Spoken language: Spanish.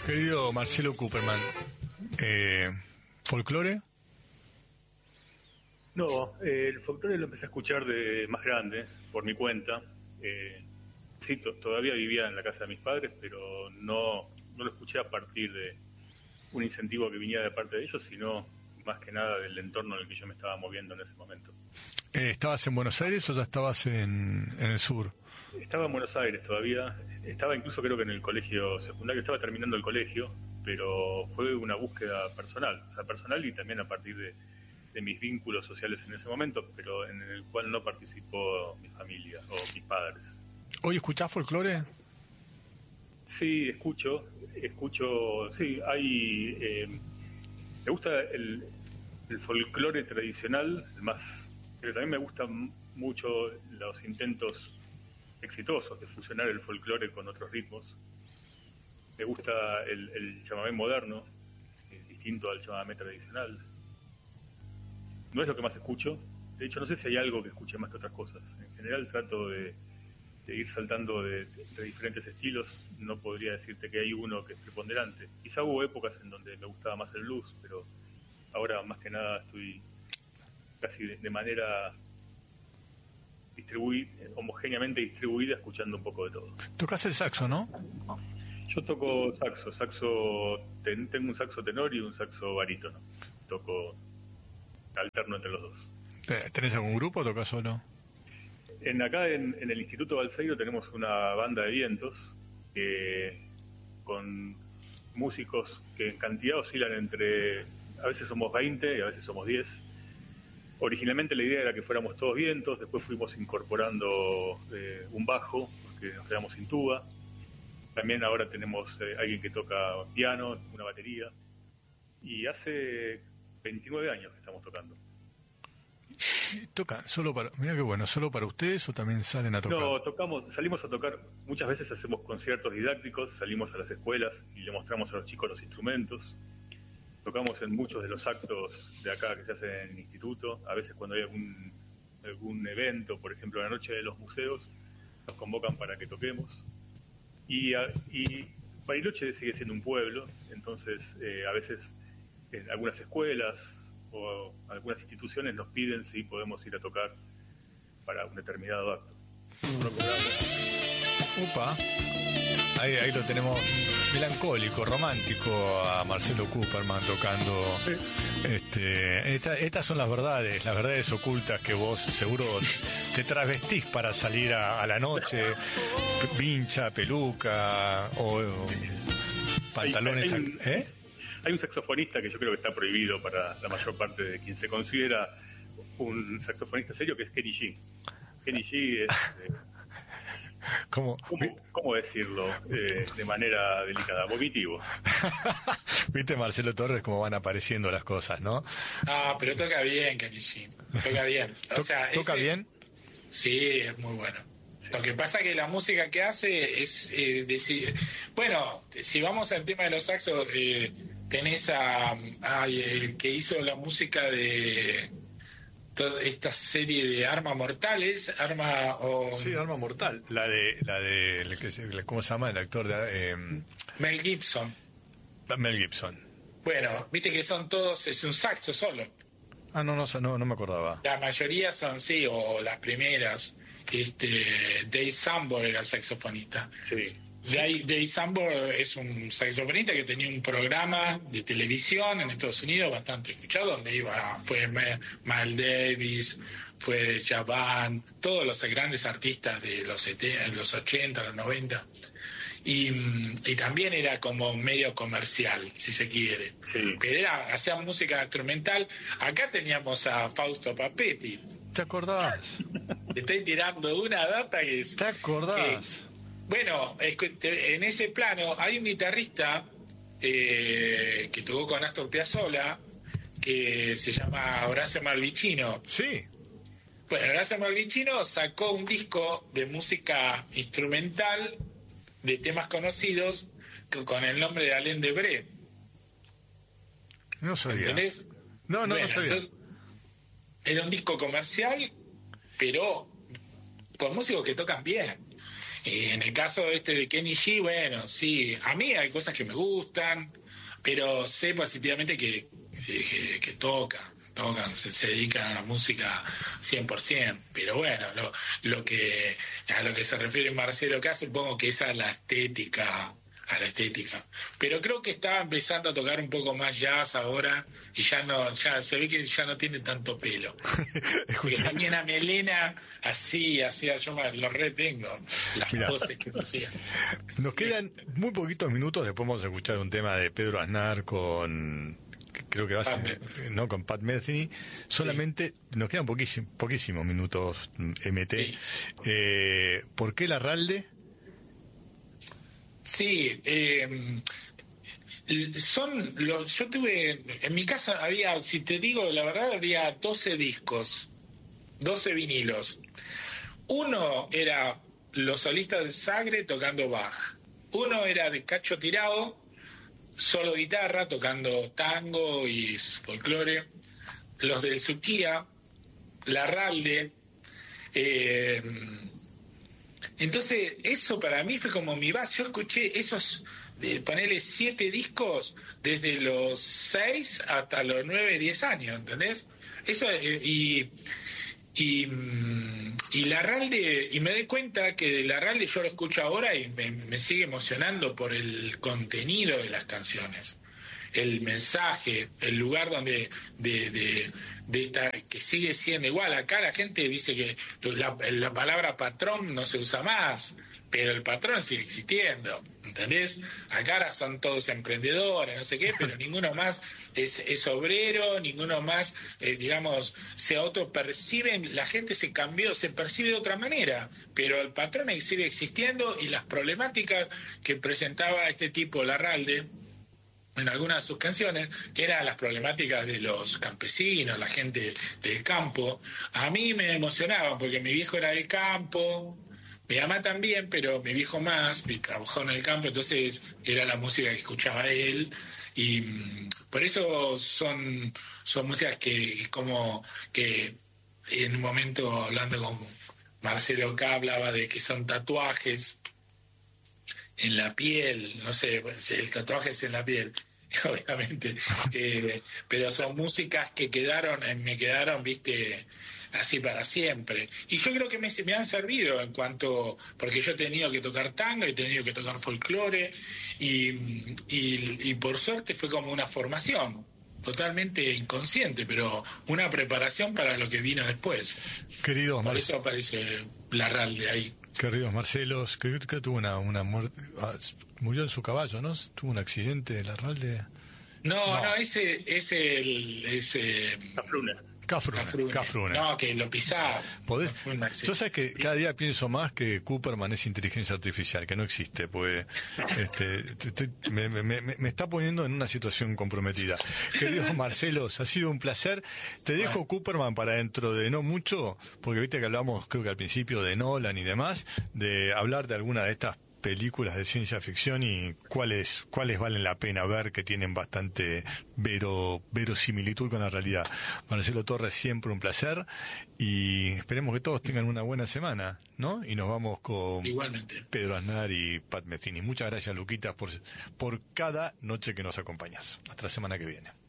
Querido Marcelo Cooperman, ¿folclore? No, el folclore lo empecé a escuchar de más grande, por mi cuenta. Sí, todavía vivía en la casa de mis padres, pero no lo escuché a partir de un incentivo que venía de parte de ellos, sino más que nada del entorno en el que yo me estaba moviendo en ese momento. ¿Estabas en Buenos Aires o ya estabas en el sur? Estaba en Buenos Aires todavía, estaba incluso creo que en el colegio secundario, estaba terminando el colegio, pero fue una búsqueda personal, personal y también a partir de mis vínculos sociales en ese momento, pero en el cual no participó mi familia o mis padres. ¿Hoy escuchás folclore? Sí, escucho, sí, me gusta el folclore tradicional, pero también me gustan mucho los intentos exitosos de fusionar el folclore con otros ritmos. Me gusta el chamamé moderno, distinto al chamamé tradicional. No es lo que más escucho, de hecho no sé si hay algo que escuche más que otras cosas. En general trato de ir saltando de diferentes estilos, no podría decirte que hay uno que es preponderante. Quizá hubo épocas en donde me gustaba más el blues, pero ahora más que nada estoy casi de manera homogéneamente distribuida, escuchando un poco de todo. Tocás el saxo, ¿no? Yo toco saxo, tengo un saxo tenor y un saxo barítono. Toco alterno entre los dos. ¿Tenés algún grupo o tocas solo? Acá en el Instituto Balseiro tenemos una banda de vientos con músicos que en cantidad oscilan entre, a veces somos 20 y a veces somos 10. Originalmente la idea era que fuéramos todos vientos, después fuimos incorporando un bajo, porque nos quedamos sin tuba. También ahora tenemos alguien que toca piano, una batería. Y hace 29 años que estamos tocando. ¿Tocan solo para, mira qué bueno, solo para ustedes o también salen a tocar? No, salimos a tocar, muchas veces hacemos conciertos didácticos, salimos a las escuelas y le mostramos a los chicos los instrumentos. Tocamos en muchos de los actos de acá que se hacen en el instituto. A veces cuando hay algún evento, por ejemplo la noche de los museos, nos convocan para que toquemos. Y Bariloche sigue siendo un pueblo, entonces a veces en algunas escuelas o algunas instituciones nos piden si podemos ir a tocar para un determinado acto. Upa, ahí lo tenemos melancólico, romántico a Marcelo Cooperman tocando. Sí. Estas son las verdades ocultas que vos seguro te travestís para salir a la noche, vincha, peluca o pantalones. Hay un saxofonista que yo creo que está prohibido para la mayor parte de quien se considera un saxofonista serio, que es Kenny G. Kenny G es... ¿Cómo decirlo de manera delicada? Vomitivo. Viste, Marcelo Torres, cómo van apareciendo las cosas, ¿no? Ah, pero toca bien, Kenny G. Toca bien. O sea, ¿Toca bien? Sí, es muy bueno. Sí. Lo que pasa es que la música que hace es... bueno, si vamos al tema de los saxos, tenés el que hizo la música de toda esta serie de Arma Mortales, Sí, Arma Mortal. La de ¿cómo se llama? El actor de Mel Gibson. Mel Gibson. Bueno, viste que son todos, es un saxo solo. Ah, no me acordaba. La mayoría son, sí, o las primeras. Dave Sambor era el saxofonista. Sí. Dave Sambor es un saxofonista que tenía un programa de televisión en Estados Unidos bastante escuchado, donde fue Miles Davis, fue Javan, todos los grandes artistas de los 80, los 90. Y también era como medio comercial, si se quiere. Sí. Pero hacía música instrumental. Acá teníamos a Fausto Papetti. ¿Te acordás? Te estoy tirando una data que es... ¿Te acordás? Bueno, en ese plano hay un guitarrista que tocó con Astor Piazzolla, que se llama Horacio Malvicino. Sí. Bueno, Horacio Malvicino sacó un disco de música instrumental de temas conocidos con el nombre de Alain Debré. No sabía. ¿Entendés? No sabía. Entonces, era un disco comercial, pero por músicos que tocan bien. En el caso de Kenny G, bueno, sí, a mí hay cosas que me gustan, pero sé positivamente que tocan, se dedican a la música 100%, pero bueno, lo que a lo que se refiere Marcelo acá, supongo que esa es la estética, pero creo que estaba empezando a tocar un poco más jazz ahora y ya se ve que ya no tiene tanto pelo. Porque tenía una melena así, yo lo retengo, las voces que hacía. Nos quedan muy poquitos minutos, después vamos a escuchar un tema de Pedro Aznar creo que va a ser, ¿no? Con Pat Metheny. Solamente nos quedan poquísimos minutos, MT. Sí. ¿Por qué Larralde? Sí, yo tuve, en mi casa había, si te digo la verdad, había 12 discos, 12 vinilos. Uno era los solistas de Sagre tocando Bach. Uno era de Cacho Tirado, solo guitarra, tocando tango y folclore. Los del Suquía, Larralde. Entonces, eso para mí fue como mi base. Yo escuché esos, ponele 7 discos desde los 6 hasta los 9, 10 años, ¿entendés? Eso, y Larralde, y me doy cuenta que de Larralde yo lo escucho ahora y me sigue emocionando por el contenido de las canciones, el mensaje, el lugar donde de esta, que sigue siendo igual. Acá la gente dice que la palabra patrón no se usa más, pero el patrón sigue existiendo, ¿entendés? Acá ahora son todos emprendedores, no sé qué, pero ninguno más es obrero, ninguno más, digamos, se autoperciben, la gente se cambió, se percibe de otra manera, pero el patrón sigue existiendo y las problemáticas que presentaba este tipo, Larralde, en algunas de sus canciones, que eran las problemáticas de los campesinos, la gente del campo, a mí me emocionaban porque mi viejo era del campo, mi mamá también, pero mi viejo más, y trabajó en el campo, entonces era la música que escuchaba él, y por eso son músicas que como que en un momento hablando con Marcelo K hablaba de que son tatuajes en la piel, no sé, el tatuaje es en la piel, obviamente, pero son músicas que me quedaron, viste, así para siempre. Y yo creo que me han servido porque yo he tenido que tocar tango, he tenido que tocar folclore, y por suerte fue como una formación, totalmente inconsciente, pero una preparación para lo que vino después. Querido por eso aparece Larralde ahí. Queridos Marcelos, creo que tuvo una muerte, murió en su caballo, ¿no? Tuvo un accidente de Larralde. No, ese Cafrune. No, que lo pisaba. Yo sé que cada día pienso más que Cooperman es inteligencia artificial, que no existe, pues me está poniendo en una situación comprometida. Queridos Marcelos, ha sido un placer. Te dejo Cooperman para dentro de no mucho, porque viste que hablamos, creo que al principio, de Nolan y demás, de hablar de alguna de estas películas de ciencia ficción y cuáles valen la pena ver, que tienen bastante verosimilitud con la realidad. Marcelo Torres, siempre un placer y esperemos que todos tengan una buena semana, ¿no? Y nos vamos con igualmente Pedro Aznar y Pat Metheny. Muchas gracias, Luquitas, por cada noche que nos acompañas. Hasta la semana que viene.